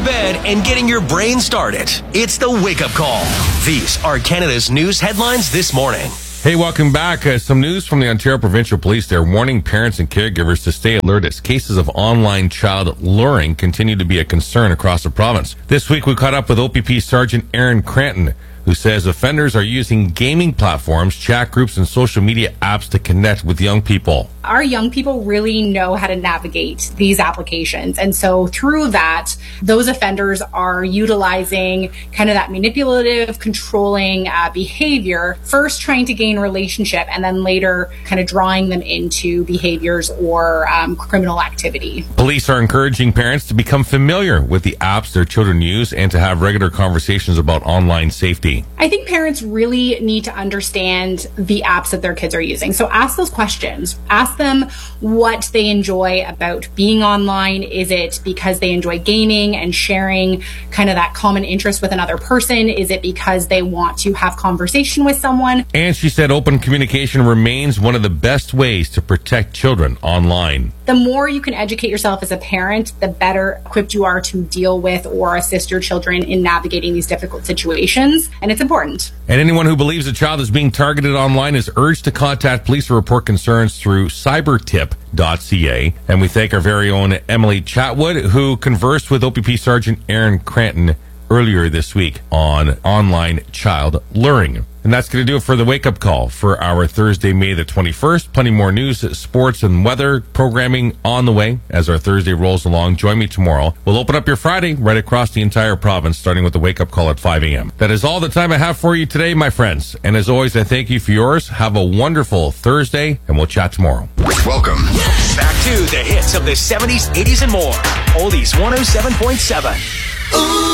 bed and getting your brain started. It's the Wake Up Call. These are Canada's news headlines this morning. Hey, welcome back. Some news from the Ontario Provincial Police. They're warning parents and caregivers to stay alert as cases of online child luring continue to be a concern across the province. This week, we caught up with OPP Sergeant Aaron Cranton, who says offenders are using gaming platforms, chat groups, and social media apps to connect with young people. Our young people really know how to navigate these applications. And so through that, those offenders are utilizing kind of that manipulative, controlling behavior, first trying to gain relationship and then later kind of drawing them into behaviors or criminal activity. Police are encouraging parents to become familiar with the apps their children use and to have regular conversations about online safety. I think parents really need to understand the apps that their kids are using. So ask those questions. Ask them what they enjoy about being online. Is it because they enjoy gaming and sharing kind of that common interest with another person? Is it because they want to have conversation with someone? And she said open communication remains one of the best ways to protect children online. The more you can educate yourself as a parent, the better equipped you are to deal with or assist your children in navigating these difficult situations. And it's important. And anyone who believes a child is being targeted online is urged to contact police or report concerns through cybertip.ca. And we thank our very own Emily Chatwood, who conversed with OPP Sergeant Aaron Cranton earlier this week on online child luring. And that's going to do it for the wake-up call for our Thursday, May the 21st. Plenty more news, sports, and weather programming on the way as our Thursday rolls along. Join me tomorrow. We'll open up your Friday right across the entire province, starting with the wake-up call at 5 a.m. That is all the time I have for you today, my friends. And as always, I thank you for yours. Have a wonderful Thursday, and we'll chat tomorrow. Welcome back to the hits of the 70s, 80s, and more. Oldies 107.7.